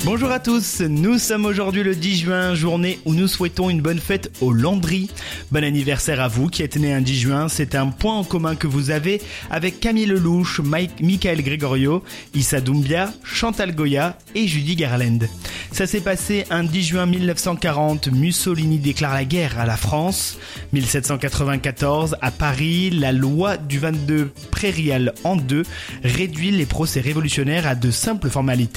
Bonjour à tous, nous sommes aujourd'hui le 10 juin, journée où nous souhaitons une bonne fête aux Landry. Bon anniversaire à vous qui êtes né un 10 juin, c'est un point en commun que vous avez avec Camille Lelouch, Michael Gregorio, Issa Doumbia, Chantal Goya et Judy Garland. Ça s'est passé un 10 juin 1940, Mussolini déclare la guerre à la France. 1794, à Paris, la loi du 22 prairial en 2 réduit les procès révolutionnaires à de simples formalités.